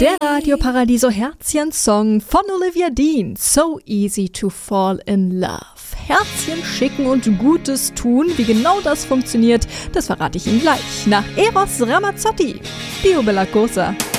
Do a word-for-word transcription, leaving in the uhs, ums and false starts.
Der Radio Paradiso Herzchen-Song von Olivia Dean. So easy to fall in love. Herzchen schicken und Gutes tun. Wie genau das funktioniert, das verrate ich Ihnen gleich. Nach Eros Ramazzotti. Bio Bella Cosa.